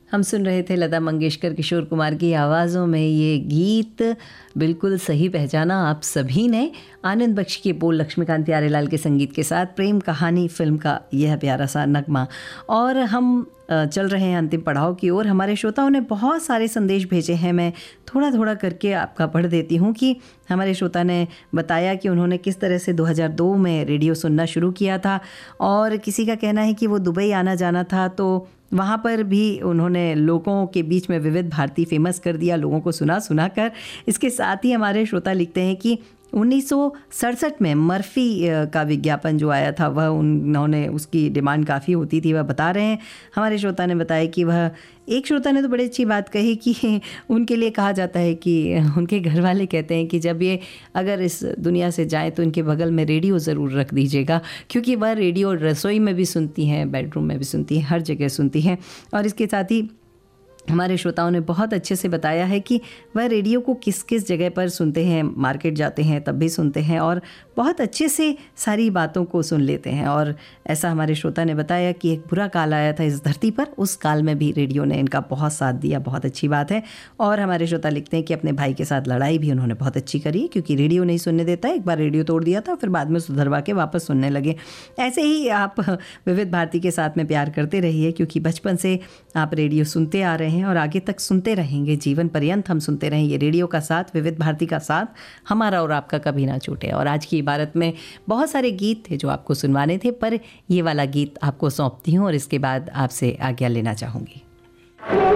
हम सुन रहे थे लता मंगेशकर, किशोर कुमार की आवाज़ों में ये गीत। बिल्कुल सही पहचाना आप सभी ने। आनंद बख्श के बोल, लक्ष्मीकांत प्यारेलाल के संगीत के साथ प्रेम कहानी फिल्म का यह प्यारा सा नगमा। और हम चल रहे हैं अंतिम पड़ाव की ओर। हमारे श्रोताओं ने बहुत सारे संदेश भेजे हैं। मैं थोड़ा थोड़ा करके आपका पढ़ देती हूँ कि हमारे श्रोता ने बताया कि उन्होंने किस तरह से 2002 में रेडियो सुनना शुरू किया था, और किसी का कहना है कि वो दुबई आना जाना था तो वहाँ पर भी उन्होंने लोगों के बीच में विविध भारती फेमस कर दिया, लोगों को सुना कर। इसके साथ ही हमारे श्रोता लिखते हैं कि 1967 में मर्फी का विज्ञापन जो आया था वह उन्होंने, उसकी डिमांड काफ़ी होती थी, वह बता रहे हैं। हमारे श्रोता ने बताया कि वह, एक श्रोता ने तो बड़ी अच्छी बात कही कि उनके लिए कहा जाता है कि उनके घर वाले कहते हैं कि जब ये अगर इस दुनिया से जाएं तो इनके बगल में रेडियो ज़रूर रख दीजिएगा, क्योंकि वह रेडियो रसोई में भी सुनती हैं, बेडरूम में भी सुनती हैं, हर जगह सुनती हैं। और इसके साथ ही हमारे श्रोताओं ने बहुत अच्छे से बताया है कि वह रेडियो को किस किस जगह पर सुनते हैं, मार्केट जाते हैं तब भी सुनते हैं, और बहुत अच्छे से सारी बातों को सुन लेते हैं। और ऐसा हमारे श्रोता ने बताया कि एक बुरा काल आया था इस धरती पर, उस काल में भी रेडियो ने इनका बहुत साथ दिया, बहुत अच्छी बात है। और हमारे श्रोता लिखते हैं कि अपने भाई के साथ लड़ाई भी उन्होंने बहुत अच्छी करी, क्योंकि रेडियो नहीं सुनने देता, एक बार रेडियो तोड़ दिया था, फिर बाद में सुधरवा के वापस सुनने लगे। ऐसे ही आप विविध भारती के साथ में प्यार करते रहिए, क्योंकि बचपन से आप रेडियो सुनते आ रहे हैं और आगे तक सुनते रहेंगे, जीवन पर्यंत हम सुनते रहेंगे। रेडियो का साथ, विविध भारती का साथ हमारा और आपका कभी ना छूटे। और आज की इबारत में बहुत सारे गीत थे जो आपको सुनवाने थे, पर ये वाला गीत आपको सौंपती हूँ और इसके बाद आपसे आज्ञा लेना चाहूँगी।